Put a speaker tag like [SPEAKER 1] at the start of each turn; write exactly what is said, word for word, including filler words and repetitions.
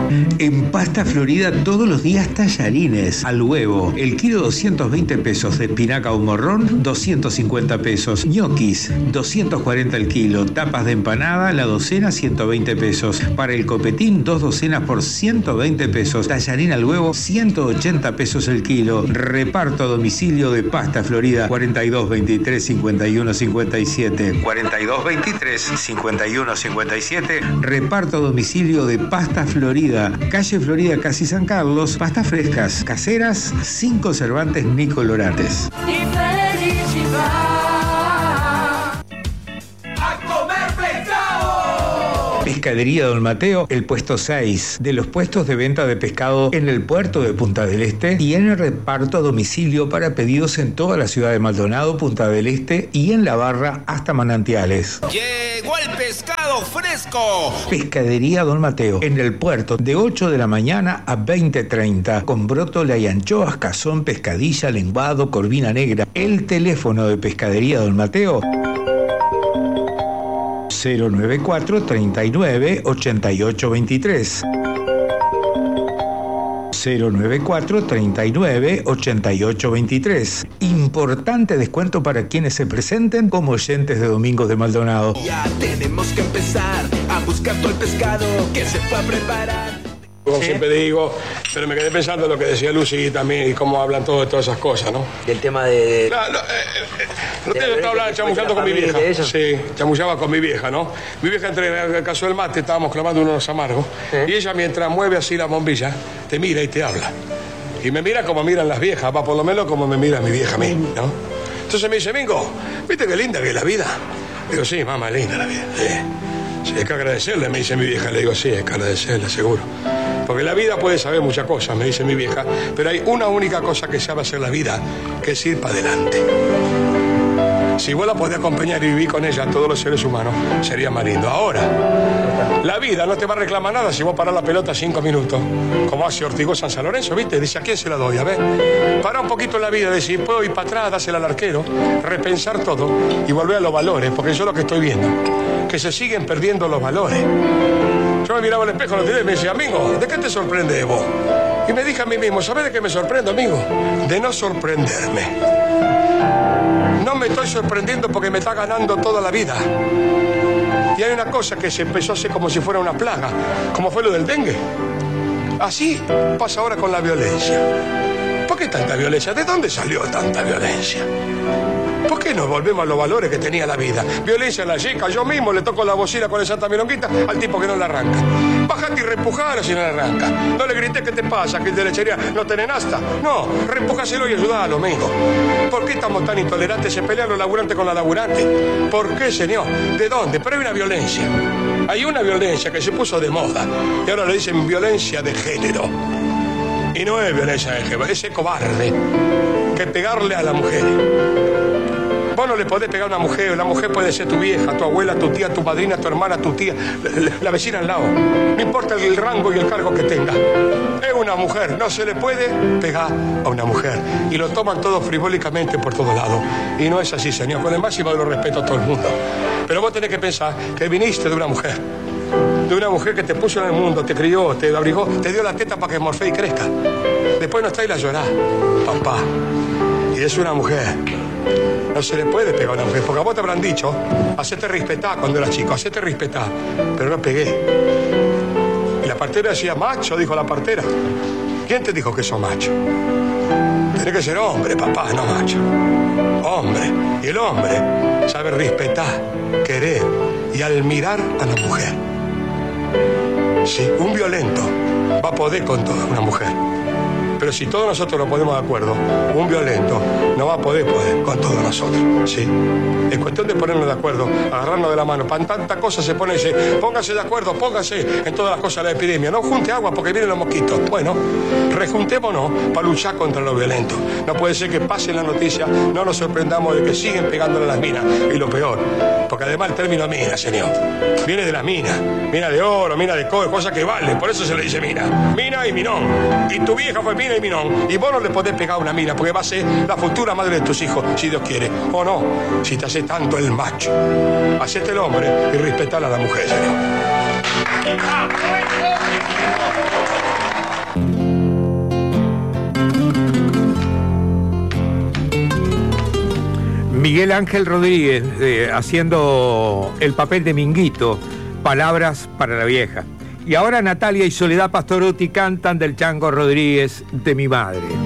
[SPEAKER 1] En Pasta Florida todos los días tallarines al huevo. El kilo doscientos veinte pesos. De espinaca o morrón, doscientos cincuenta pesos. Ñoquis, doscientos cuarenta el kilo. Tapas de empanada, la docena, ciento veinte pesos. Para el copetín, dos docenas por ciento veinte pesos. Tallarín al huevo, ciento ochenta pesos el kilo. Reparto a domicilio de Pasta Florida, cuarenta y dos veintitrés cincuenta y uno cincuenta y siete. cuarenta y dos veintitrés cincuenta y uno cincuenta y siete. Reparto a domicilio de Pasta Florida, calle Florida, casi San Carlos. Pastas frescas, caseras, sin conservantes ni colorantes.
[SPEAKER 2] Y felicidad. ¡A comer pescado!
[SPEAKER 1] Pescadería Don Mateo, el puesto seis de los puestos de venta de pescado en el puerto de Punta del Este y en el reparto a domicilio para pedidos en toda la ciudad de Maldonado, Punta del Este y en La Barra hasta Manantiales.
[SPEAKER 3] ¡Llegó el pescado fresco!
[SPEAKER 1] Pescadería Don Mateo, en el puerto, de ocho de la mañana a veinte treinta, con brótola y anchoas, cazón, pescadilla, lenguado, corvina negra. El teléfono de Pescadería Don Mateo, cero noventa y cuatro, treinta y nueve, ochenta y ocho veintitrés. cero noventa y cuatro, treinta y nueve, ochenta y ocho veintitrés. Importante descuento para quienes se presenten como oyentes de Domingos de Maldonado.
[SPEAKER 4] Ya tenemos que empezar a buscar todo el pescado que se fue a preparar.
[SPEAKER 5] Como siempre digo, pero me quedé pensando en lo que decía Lucy también y cómo hablan todo de todas esas cosas, ¿no?
[SPEAKER 6] Del tema de...
[SPEAKER 5] No, no, eh, eh, no te estaba hablando chamullando con mi vieja. Sí, chamullaba con mi vieja, ¿no? Mi vieja, entre el caso del mate, estábamos clavando unos amargos, ¿eh? Y ella, mientras mueve así la bombilla, te mira y te habla. Y me mira como miran las viejas, va por lo menos como me mira mi vieja a mí, ¿no? Entonces me dice, Mingo, ¿viste qué linda que es la vida? Digo, sí, mamá, linda la vida, sí. Sí, hay que agradecerle, me dice mi vieja. Le digo, sí, hay que agradecerle, seguro. Porque la vida puede saber muchas cosas, me dice mi vieja, pero hay una única cosa que sabe hacer la vida, que es ir para adelante. Si vos la podés acompañar y vivir con ella, todos los seres humanos, sería más lindo. Ahora, la vida no te va a reclamar nada si vos parás la pelota cinco minutos, como hace Ortigosa en San Lorenzo, ¿viste? Dice, ¿a quién se la doy? A ver, pará un poquito en la vida, decir, puedo ir para atrás, dásela al arquero, repensar todo y volver a los valores, porque eso es lo que estoy viendo, que se siguen perdiendo los valores. Yo me miraba al espejo los días y me decía, amigo, ¿de qué te sorprende vos? Y me dije a mí mismo, ¿sabés de qué me sorprendo, amigo? De no sorprenderme. No me estoy sorprendiendo porque me está ganando toda la vida. Y hay una cosa que se empezó a hacer como si fuera una plaga, como fue lo del dengue. Así pasa ahora con la violencia. ¿Por qué tanta violencia? ¿De dónde salió tanta violencia? ¿Por qué nos volvemos a los valores que tenía la vida? Violencia en la chica, yo mismo le toco la bocina con el Santa Milonguita al tipo que no la arranca. Bájate y reempujalo si no la arranca. No le grites qué te pasa, que el de lechería no tienen hasta. No, reempujáselo y ayudalo, amigo. ¿Por qué estamos tan intolerantes? Se pelean los laburantes con la laburante. ¿Por qué, señor? ¿De dónde? Pero hay una violencia. Hay una violencia que se puso de moda y ahora le dicen violencia de género. Y no es violencia de género, es ese cobarde que pegarle a la mujer. Vos no le podés pegar a una mujer, la mujer puede ser tu vieja, tu abuela, tu tía, tu madrina, tu hermana, tu tía, la, la vecina al lado. No importa el rango y el cargo que tenga. Es una mujer, no se le puede pegar a una mujer. Y lo toman todo frivólicamente por todos lados. Y no es así, señor, con el máximo de los respeto a todo el mundo. Pero vos tenés que pensar que viniste de una mujer. De una mujer que te puso en el mundo, te crió, te abrigó, te dio la teta para que morfee y crezca. Después no está y la llorá, papá. Y es una mujer. No se le puede pegar a una mujer, porque a vos te habrán dicho, hacete respetar cuando eras chico, hacete respetar, pero no pegué. Y la partera decía, macho, dijo la partera. ¿Quién te dijo que sos macho? Tenés que ser hombre, papá, no macho. Hombre. Y el hombre sabe respetar, querer y admirar a la mujer. Sí, un violento va a poder con toda una mujer. Pero si todos nosotros nos ponemos de acuerdo, un violento no va a poder poder con todos nosotros, ¿sí? Es cuestión de ponernos de acuerdo, agarrarnos de la mano. Para tantas cosas se pone y dice, póngase de acuerdo, póngase en todas las cosas de la epidemia. No junte agua porque vienen los mosquitos. Bueno, rejuntémonos para luchar contra lo violento. No puede ser que pase la noticia, no nos sorprendamos de que siguen pegándole a las minas. Y lo peor, porque además el término mina, señor, viene de las minas. Mina de oro, mina de cobre, cosas que valen. Por eso se le dice mina. Mina y minón. Y tu vieja fue mina y minón. Y vos no le podés pegar una mina porque va a ser la futura madre de tus hijos, si Dios quiere. O no, si te hace tanto el macho. Hacete el hombre y respetala a la mujer, señor.
[SPEAKER 6] Miguel Ángel Rodríguez eh, haciendo el papel de Minguito, Palabras para la vieja. Y ahora Natalia y Soledad Pastorutti cantan del Chango Rodríguez, De mi madre.